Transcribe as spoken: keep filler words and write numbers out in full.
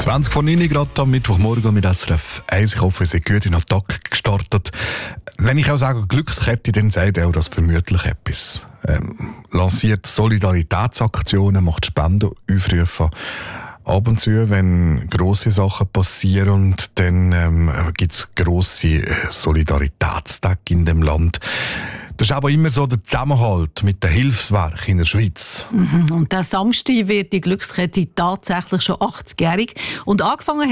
zwanzig vor neun gerade am Mittwochmorgen mit S R F eins. Ich hoffe, Sie sind gut in den Tag gestartet. Wenn ich auch sage Glückskette, dann sagt auch das vermutlich etwas. Ähm, lanciert Solidaritätsaktionen, macht Spendenaufrufe. Ab und zu, wenn grosse Sachen passieren, und dann ähm, gibt es grosse Solidaritätstage in dem Land. Das ist aber immer so der Zusammenhalt mit den Hilfswerken in der Schweiz. Mhm. Und der Samstag wird die Glückskette tatsächlich schon achtzigjährig. Und angefangen